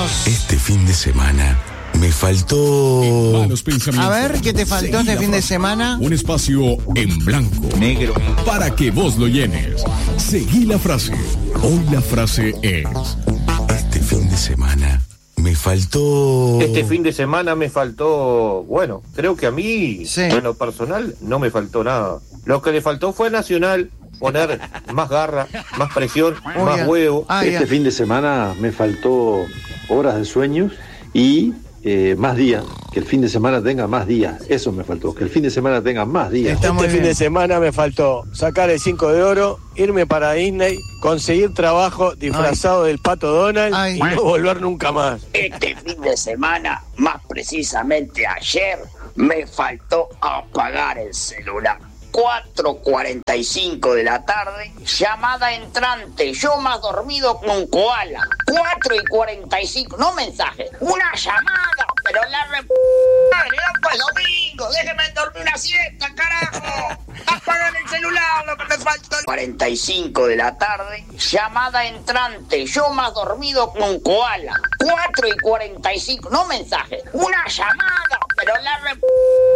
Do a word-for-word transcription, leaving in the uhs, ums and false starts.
minutos. Este fin de semana me faltó... Malos pensamientos. A ver, ¿qué te faltó Seguí este la fin de frase. semana? Un espacio en blanco. Negro. Para que vos lo llenes. Seguí la frase. Hoy la frase es... Este fin de semana me faltó... Este fin de semana me faltó, bueno, creo que a mí, Sí. en lo personal, no me faltó nada. Lo que le faltó fue a Nacional poner más garra, más presión, Oh, más ya. huevo. Ah, Este ya. fin de semana me faltó horas de sueño y eh, más días, que el fin de semana tenga más días, eso me faltó, que el fin de semana tenga más días. Está muy Este fin bien. de semana me faltó sacar el cinco de oro, irme para Disney, conseguir trabajo disfrazado del Pato Donald Ay. y no volver nunca más. Este fin de semana, más precisamente ayer, me faltó apagar el celular. cuatro cuarenta y cinco de la tarde, llamada entrante, yo más dormido con koala. cuatro y cuarenta y cinco, no mensaje, una llamada, pero la re... Madre, no pues domingo, déjeme dormir una siesta, carajo. Apagar el celular, lo que me faltó. cuarenta y cinco de la tarde, llamada entrante, yo más dormido con koala. cuatro y cuarenta y cinco, no mensaje, una llamada, pero la re...